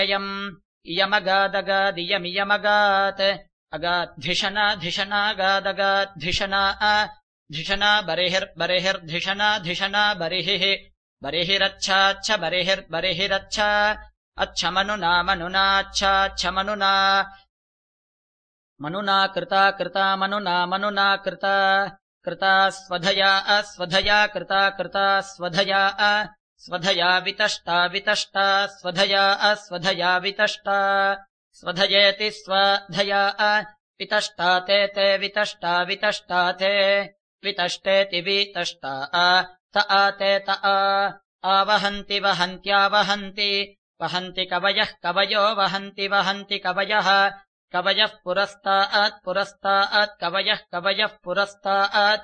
इयमगादगादियमियमगात् अगाद्धिषणाधिषणागादगाद्धिषणा धिषणा बरिहिर्बरिहिर्धिषणाधिषणा बरिहिः बरिहिरच्छाच्छ बरिहिर्बरिहिरच्छ अच्छमनुना मनुनाच्छाच्छमनुना मनुना कृता कृता मनुना मनुना कृता कृता स्वधया अस्वधया कृता कृता स्वधया स्वधया वितष्टा वितष्टा स्वधया अस्वधया वितष्टा स्वधयेति स्वधया वितष्टा ते ते वितष्टा वितष्टा ते वितष्टेति वितष्टा त ते त आवहन्ति वहन्त्यावहन्ति वहन्ति कवयः कवयो वहन्ति वहन्ति कवयः कवयः पुरस्तात् पुरस्तात् कवयः कवयः पुरस्तात्